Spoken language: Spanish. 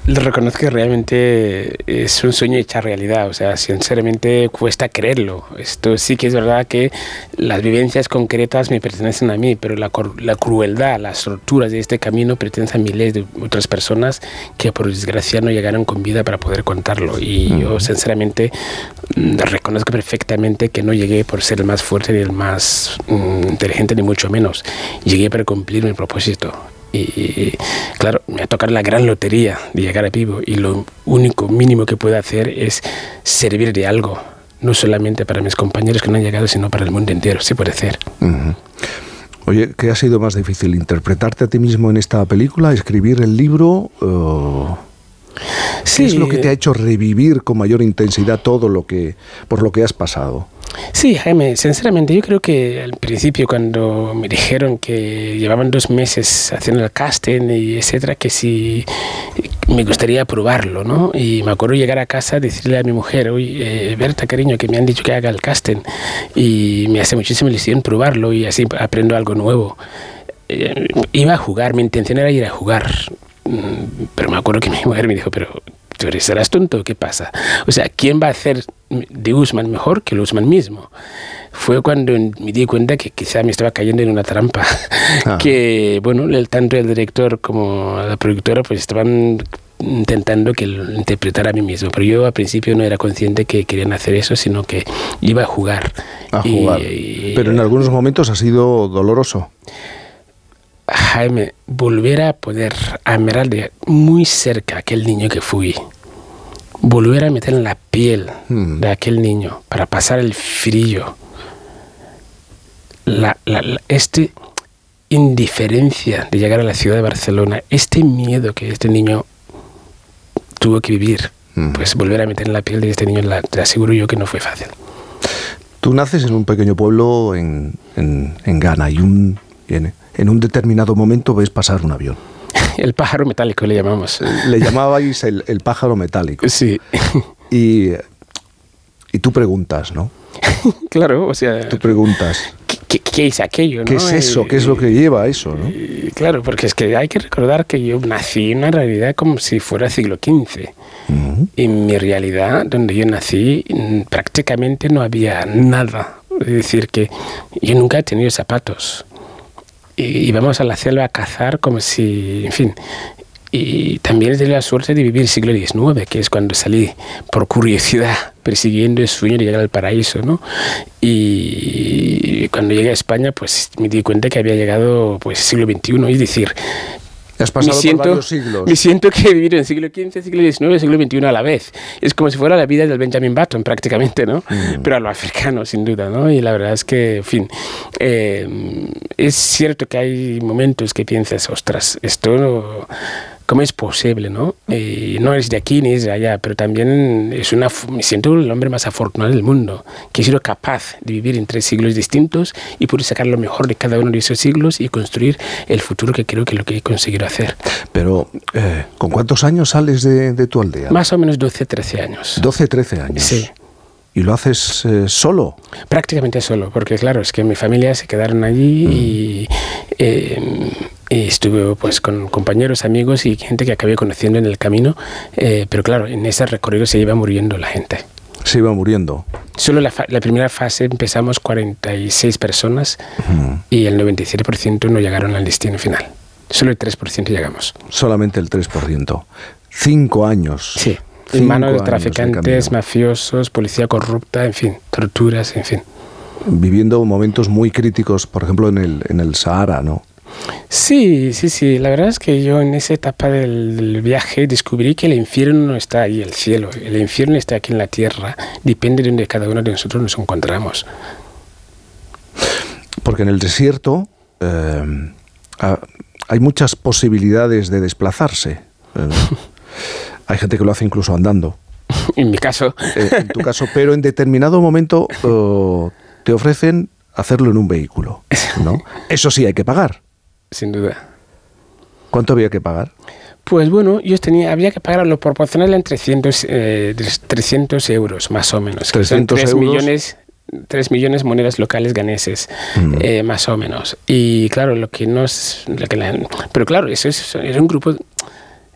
Le reconozco que realmente es un sueño hecho realidad, o sea, sinceramente cuesta creerlo. Esto sí que es verdad que las vivencias concretas me pertenecen a mí, pero la crueldad, las torturas de este camino pertenecen a miles de otras personas que por desgracia no llegaron con vida para poder contarlo. Y yo sinceramente reconozco perfectamente que no llegué por ser el más fuerte ni el más inteligente, ni mucho menos. Llegué para cumplir mi propósito. Y claro, me va a tocar la gran lotería de llegar a vivo, y lo único mínimo que puedo hacer es servir de algo, no solamente para mis compañeros que no han llegado, sino para el mundo entero, si puede ser. Oye, ¿qué ha sido más difícil? ¿Interpretarte a ti mismo en esta película? ¿Escribir el libro? Sí. ¿Qué es lo que te ha hecho revivir con mayor intensidad todo por lo que has pasado? Sí, Jaime, sinceramente yo creo que al principio, cuando me dijeron que llevaban 2 meses haciendo el casting y etcétera, que sí me gustaría probarlo, ¿no? Y me acuerdo llegar a casa, decirle a mi mujer: oye, Berta, cariño, que me han dicho que haga el casting, y me hace muchísima ilusión probarlo, y así aprendo algo nuevo. Iba a jugar, mi intención era ir a jugar, pero me acuerdo que mi mujer me dijo: pero ¿tú serás tonto? ¿Qué pasa? O sea, ¿quién va a hacer de Usman mejor que el Usman mismo? Fue cuando me di cuenta que quizá me estaba cayendo en una trampa. Que, bueno, tanto el director como la productora pues estaban intentando que lo interpretara a mí mismo. Pero yo al principio no era consciente que querían hacer eso, sino que iba a jugar. Pero en algunos momentos ha sido doloroso. Jaime, volver a poder mirar de muy cerca a aquel niño que fui, volver a meter en la piel de aquel niño para pasar el frío, este indiferencia de llegar a la ciudad de Barcelona, este miedo que este niño tuvo que vivir, pues volver a meter en la piel de este niño, te aseguro yo que no fue fácil. Tú naces en un pequeño pueblo en Ghana y en un determinado momento ves pasar un avión. El pájaro metálico le llamamos. Le llamabais el pájaro metálico. Sí. Y tú preguntas, ¿no? Claro, o sea... Tú preguntas... ¿Qué es aquello, no? ¿Qué es eso? ¿Qué es lo que lleva a eso, no? Claro, porque es que hay que recordar que yo nací en una realidad como si fuera siglo XV. En mi realidad, donde yo nací, prácticamente no había nada. Es decir, que yo nunca he tenido zapatos. Y íbamos a la selva a cazar como si, en fin. Y también he tenido la suerte de vivir el siglo XIX, que es cuando salí por curiosidad, persiguiendo el sueño de llegar al paraíso, ¿no? Y cuando llegué a España, pues me di cuenta que había llegado pues siglo XXI, es decir... Has pasado por varios siglos. Me siento que he vivido en siglo XV, siglo XIX, siglo XXI a la vez. Es como si fuera la vida del Benjamin Button, prácticamente, ¿no? Pero a lo africano, sin duda, ¿no? Y la verdad es que, en fin, es cierto que hay momentos que piensas: ostras, esto no... ¿Cómo es posible, no? No es de aquí ni es de allá, pero también me siento el hombre más afortunado del mundo, que he sido capaz de vivir en 3 siglos distintos y pude sacar lo mejor de cada uno de esos siglos y construir el futuro que creo que es lo que he conseguido hacer. Pero, ¿con cuántos años sales de tu aldea? Más o menos 12, 13 años. 12, 13 años. Sí. ¿Y lo haces solo? Prácticamente solo, porque claro, es que mi familia se quedaron allí y estuve pues con compañeros, amigos y gente que acabé conociendo en el camino, pero claro, en ese recorrido se iba muriendo la gente. Se iba muriendo. Solo la primera fase empezamos 46 personas y el 97% no llegaron al destino final. Solo el 3% llegamos. Solamente el 3%. 5 años. Sí. En manos de traficantes, mafiosos, policía corrupta, en fin, torturas, en fin. Viviendo momentos muy críticos, por ejemplo, en el Sahara, ¿no? Sí. La verdad es que yo en esa etapa del viaje descubrí que el infierno no está ahí, el cielo. El infierno está aquí en la tierra. Depende de donde cada uno de nosotros nos encontramos. Porque en el desierto hay muchas posibilidades de desplazarse. Hay gente que lo hace incluso andando. En mi caso. En tu caso, pero en determinado momento te ofrecen hacerlo en un vehículo, ¿no? Eso sí hay que pagar. Sin duda. ¿Cuánto había que pagar? Pues bueno, había que pagar lo proporcional en 300 euros, más o menos. 300 euros. 3 millones de monedas locales ganeses, más o menos. Y claro, pero claro, era un grupo